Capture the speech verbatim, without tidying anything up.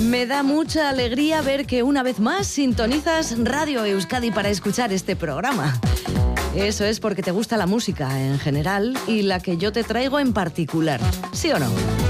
Me da mucha alegría ver que una vez más sintonizas Radio Euskadi para escuchar este programa. Eso es porque te gusta la música en general y la que yo te traigo en particular, ¿sí o no?